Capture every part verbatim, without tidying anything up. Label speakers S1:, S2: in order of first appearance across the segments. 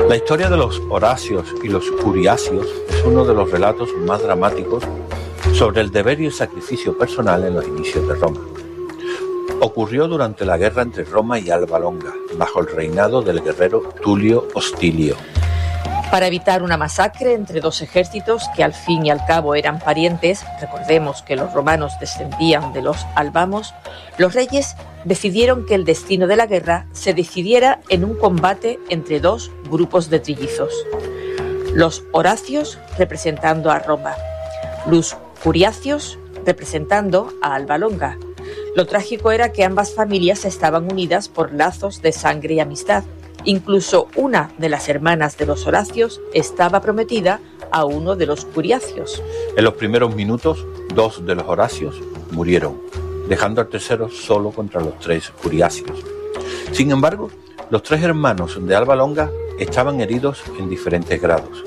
S1: La historia de los Horacios y los Curiacios es uno de los relatos más dramáticos sobre el deber y el sacrificio personal en los inicios de Roma. Ocurrió durante la guerra entre Roma y Alba Longa, bajo el reinado del guerrero Tulio Hostilio.
S2: Para evitar una masacre entre dos ejércitos que al fin y al cabo eran parientes, recordemos que los romanos descendían de los albamos, los reyes decidieron que el destino de la guerra se decidiera en un combate entre dos grupos de trillizos. Los Horacios representando a Roma, los Curiacios representando a Alba Longa. Lo trágico era que ambas familias estaban unidas por lazos de sangre y amistad. Incluso una de las hermanas de los Horacios estaba prometida a uno de los Curiacios.
S1: En los primeros minutos, dos de los Horacios murieron, dejando al tercero solo contra los tres Curiacios. Sin embargo, los tres hermanos de Alba Longa estaban heridos en diferentes grados.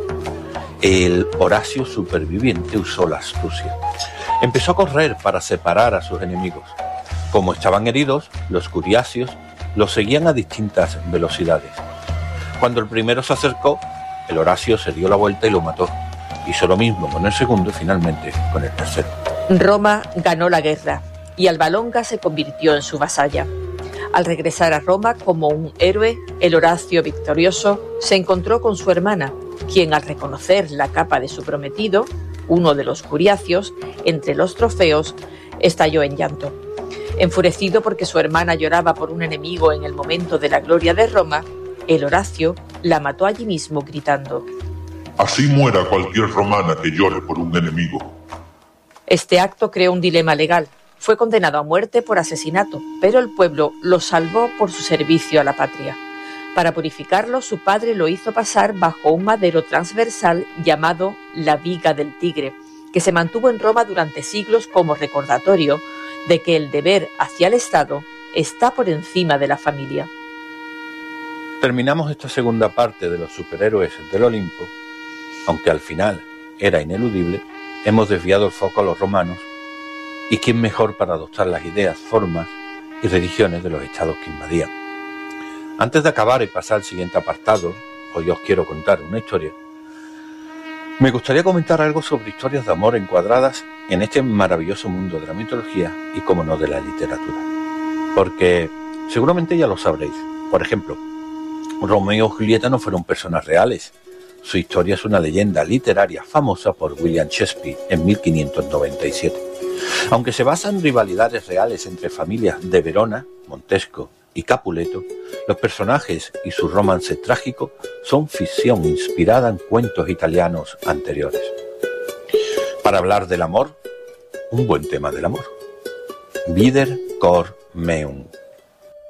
S1: El Horacio superviviente usó la astucia. Empezó a correr para separar a sus enemigos. Como estaban heridos, los Curiacios los seguían a distintas velocidades. Cuando el primero se acercó, el Horacio se dio la vuelta y lo mató. Hizo lo mismo con el segundo y finalmente con el tercero.
S2: Roma ganó la guerra y Alba Longa se convirtió en su vasalla. Al regresar a Roma como un héroe, el Horacio victorioso se encontró con su hermana, quien al reconocer la capa de su prometido, uno de los Curiacios, entre los trofeos, estalló en llanto. Enfurecido porque su hermana lloraba por un enemigo en el momento de la gloria de Roma, el Horacio la mató allí mismo gritando:
S3: «Así muera cualquier romana que llore por un enemigo».
S2: Este acto creó un dilema legal. Fue condenado a muerte por asesinato, pero el pueblo lo salvó por su servicio a la patria. Para purificarlo, su padre lo hizo pasar bajo un madero transversal llamado la Viga del Tigre, que se mantuvo en Roma durante siglos como recordatorio de que el deber hacia el Estado está por encima de la familia.
S1: Terminamos esta segunda parte de los superhéroes del Olimpo, aunque al final era ineludible. Hemos desviado el foco a los romanos, y quién mejor para adoptar las ideas, formas y religiones de los estados que invadían. Antes de acabar y pasar al siguiente apartado, hoy os quiero contar una historia. Me gustaría comentar algo sobre historias de amor encuadradas en este maravilloso mundo de la mitología y, como no, de la literatura. Porque seguramente ya lo sabréis. Por ejemplo, Romeo y Julieta no fueron personas reales. Su historia es una leyenda literaria famosa por William Shakespeare en mil quinientos noventa y siete. Aunque se basa en rivalidades reales entre familias de Verona, Montesco y Capuleto, los personajes y su romance trágico son ficción inspirada en cuentos italianos anteriores. Para hablar del amor, un buen tema del amor: Vider cor meum,